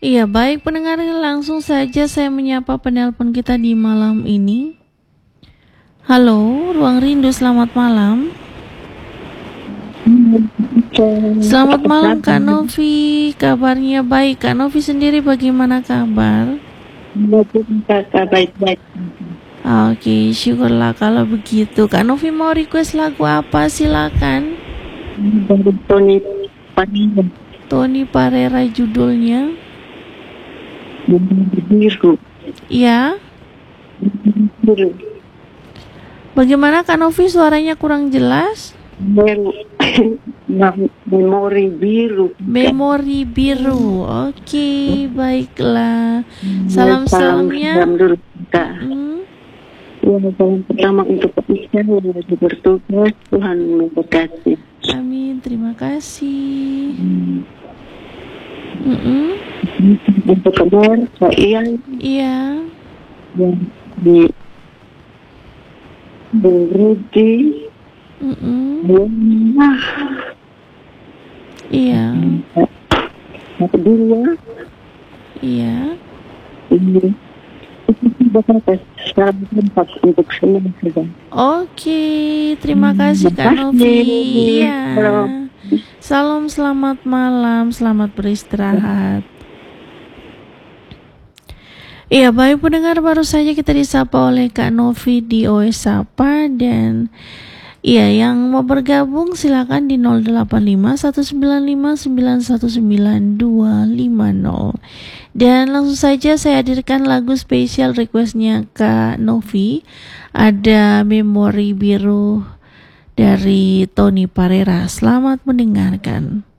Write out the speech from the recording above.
Iya, baik pendengar, langsung saja saya menyapa penelpon kita di malam ini. Halo, Ruang Rindu, selamat malam. Selamat malam Kak Novi, kabarnya baik. Kak Novi sendiri bagaimana kabar? Baik-baik. Oke, syukurlah kalau begitu. Kak Novi mau request lagu apa? Silakan. Dari Tony Panina, Tony Parera judulnya. biru. Ya. Biru. Bagaimana Kak Novi, suaranya kurang jelas? Memori biru. Memori biru. Oke, baiklah. Salam-salamnya. Salam dulu, Kak. Salam pertama untuk Pak Isya yang lagi bertugas. Tuhan memberkati. Amin, terima kasih. Untuk kabar Pak Ian. Iya. Yang di Rudi. Iya. Kedua. Iya. Ini salam tempat untuk semua saja. Oke, terima kasih Kak Novi. Iya. Salam, selamat malam, selamat beristirahat. Iya, baik pendengar, baru saja kita disapa oleh Kak Novi di OS Sapa. Dan iya, yang mau bergabung silakan di 085195919250. Dan langsung saja saya hadirkan lagu spesial requestnya Kak Novi. Ada Memori Biru dari Tony Parera. Selamat mendengarkan.